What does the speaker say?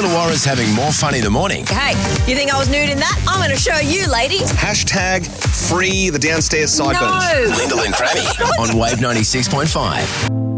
Illawarra's having more fun in the morning. Hey, you think I was nude in that? I'm going to show you, ladies. Hashtag free the downstairs sideburns. No. Lyndall and Crammy on Wave 96.5.